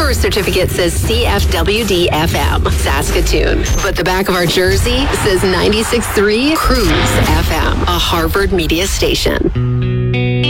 birth certificate says CFWD FM, Saskatoon. But the back of our jersey says 96.3 Cruise FM, a Harvard media station.